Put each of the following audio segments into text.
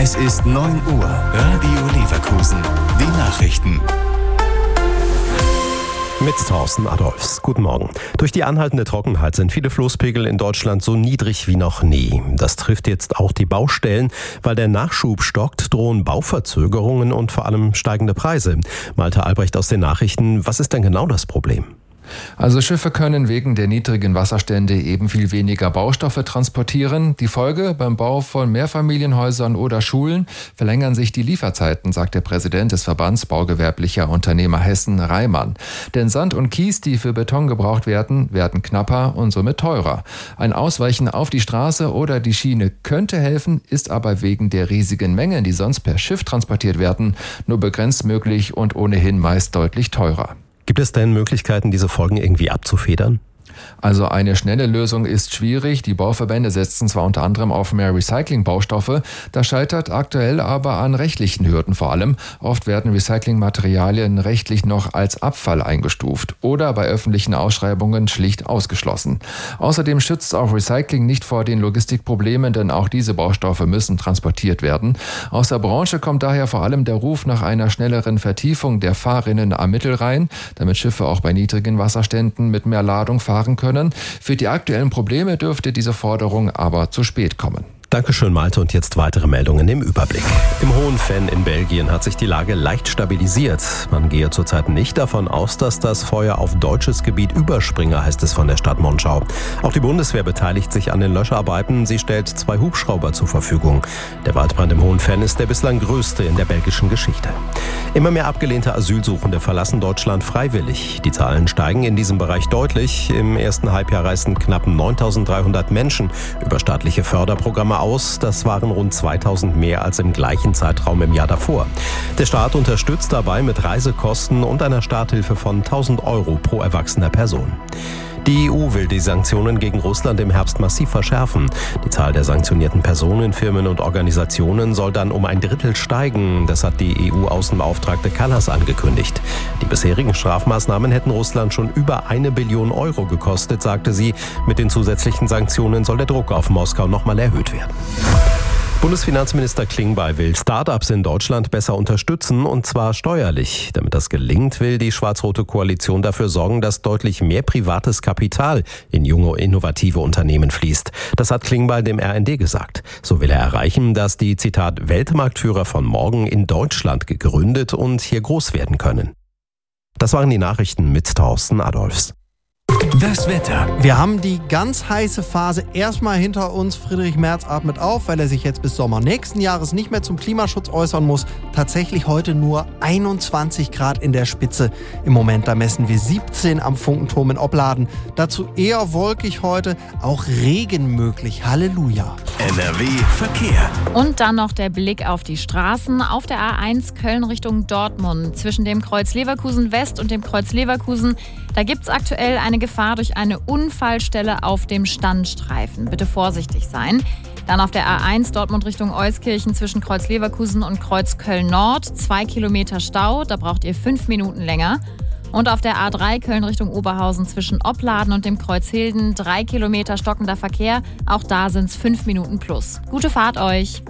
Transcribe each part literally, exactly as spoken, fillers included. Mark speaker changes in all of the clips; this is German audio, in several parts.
Speaker 1: Es ist neun Uhr. Radio Leverkusen. Die Nachrichten.
Speaker 2: Mit Thorsten Adolfs. Guten Morgen. Durch die anhaltende Trockenheit sind viele Flusspegel in Deutschland so niedrig wie noch nie. Das trifft jetzt auch die Baustellen. Weil der Nachschub stockt, drohen Bauverzögerungen und vor allem steigende Preise. Malte Albrecht aus den Nachrichten. Was ist denn genau das Problem?
Speaker 3: Also Schiffe können wegen der niedrigen Wasserstände eben viel weniger Baustoffe transportieren. Die Folge: beim Bau von Mehrfamilienhäusern oder Schulen verlängern sich die Lieferzeiten, sagt der Präsident des Verbands baugewerblicher Unternehmer Hessen, Reimann. Denn Sand und Kies, die für Beton gebraucht werden, werden knapper und somit teurer. Ein Ausweichen auf die Straße oder die Schiene könnte helfen, ist aber wegen der riesigen Mengen, die sonst per Schiff transportiert werden, nur begrenzt möglich und ohnehin meist deutlich teurer.
Speaker 2: Gibt es denn Möglichkeiten, diese Folgen irgendwie abzufedern?
Speaker 3: Also eine schnelle Lösung ist schwierig. Die Bauverbände setzen zwar unter anderem auf mehr Recycling-Baustoffe, das scheitert aktuell aber an rechtlichen Hürden vor allem. Oft werden Recyclingmaterialien rechtlich noch als Abfall eingestuft oder bei öffentlichen Ausschreibungen schlicht ausgeschlossen. Außerdem schützt auch Recycling nicht vor den Logistikproblemen, denn auch diese Baustoffe müssen transportiert werden. Aus der Branche kommt daher vor allem der Ruf nach einer schnelleren Vertiefung der Fahrrinnen am Mittelrhein, damit Schiffe auch bei niedrigen Wasserständen mit mehr Ladung fahren können. Für die aktuellen Probleme dürfte diese Forderung aber zu spät kommen.
Speaker 2: Dankeschön, Malte. Und jetzt weitere Meldungen im Überblick. Im Hohenvenn in Belgien hat sich die Lage leicht stabilisiert. Man gehe zurzeit nicht davon aus, dass das Feuer auf deutsches Gebiet überspringe, heißt es von der Stadt Monschau. Auch die Bundeswehr beteiligt sich an den Löscharbeiten. Sie stellt zwei Hubschrauber zur Verfügung. Der Waldbrand im Hohenvenn ist der bislang größte in der belgischen Geschichte. Immer mehr abgelehnte Asylsuchende verlassen Deutschland freiwillig. Die Zahlen steigen in diesem Bereich deutlich. Im ersten Halbjahr reisten knapp neuntausenddreihundert Menschen über staatliche Förderprogramme aus. Das waren rund zweitausend mehr als im gleichen Zeitraum im Jahr davor. Der Staat unterstützt dabei mit Reisekosten und einer Starthilfe von tausend Euro pro erwachsener Person. Die E U will die Sanktionen gegen Russland im Herbst massiv verschärfen. Die Zahl der sanktionierten Personen, Firmen und Organisationen soll dann um ein Drittel steigen. Das hat die E U-Außenbeauftragte Kallas angekündigt. Die bisherigen Strafmaßnahmen hätten Russland schon über eine Billion Euro gekostet, sagte sie. Mit den zusätzlichen Sanktionen soll der Druck auf Moskau nochmal erhöht werden. Bundesfinanzminister Klingbeil will Start-ups in Deutschland besser unterstützen, und zwar steuerlich. Damit das gelingt, will die schwarz-rote Koalition dafür sorgen, dass deutlich mehr privates Kapital in junge, innovative Unternehmen fließt. Das hat Klingbeil dem R N D gesagt. So will er erreichen, dass die, Zitat, Weltmarktführer von morgen in Deutschland gegründet und hier groß werden können. Das waren die Nachrichten mit Thorsten Adolfs.
Speaker 1: Das Wetter.
Speaker 4: Wir haben die ganz heiße Phase erstmal hinter uns. Friedrich Merz atmet auf, weil er sich jetzt bis Sommer nächsten Jahres nicht mehr zum Klimaschutz äußern muss. Tatsächlich heute nur einundzwanzig Grad in der Spitze. Im Moment, da messen wir siebzehn am Funkenturm in Opladen. Dazu eher wolkig heute, auch Regen möglich. Halleluja.
Speaker 1: N R W Verkehr.
Speaker 5: Und dann noch der Blick auf die Straßen. Auf der A eins Köln Richtung Dortmund. Zwischen dem Kreuz Leverkusen West und dem Kreuz Leverkusen, da gibt es aktuell eine Gefahr durch eine Unfallstelle auf dem Standstreifen. Bitte vorsichtig sein. Dann auf der A eins Dortmund Richtung Euskirchen zwischen Kreuz Leverkusen und Kreuz Köln Nord. Zwei Kilometer Stau, da braucht ihr fünf Minuten länger. Und auf der A drei Köln Richtung Oberhausen zwischen Opladen und dem Kreuz Hilden. Drei Kilometer stockender Verkehr, auch da sind es fünf Minuten plus. Gute Fahrt euch!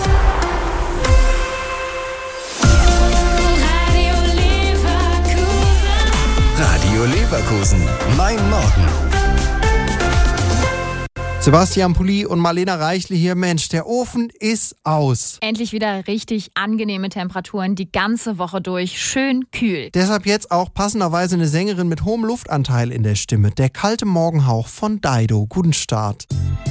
Speaker 1: Radio Leverkusen. Mein Morgen.
Speaker 4: Sebastian Pulli und Marlena Reichli hier. Mensch, der Ofen ist aus.
Speaker 5: Endlich wieder richtig angenehme Temperaturen die ganze Woche durch. Schön kühl.
Speaker 4: Deshalb jetzt auch passenderweise eine Sängerin mit hohem Luftanteil in der Stimme. Der kalte Morgenhauch von Dido. Guten Start.